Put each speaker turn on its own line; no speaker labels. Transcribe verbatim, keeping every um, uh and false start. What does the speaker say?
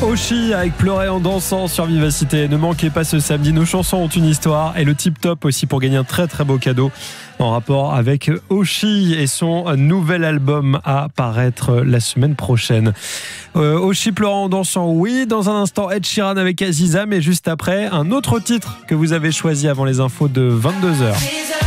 Oshi avec Pleurer en dansant sur Vivacité. Ne manquez pas ce samedi, nos chansons ont une histoire et le tip top aussi pour gagner un très très beau cadeau en rapport avec Oshi et son nouvel album à paraître la semaine prochaine. Euh, Oshi Pleurant en dansant, oui. Dans un instant, Ed Sheeran avec Aziza, mais juste après, un autre titre que vous avez choisi avant les infos de vingt-deux heures.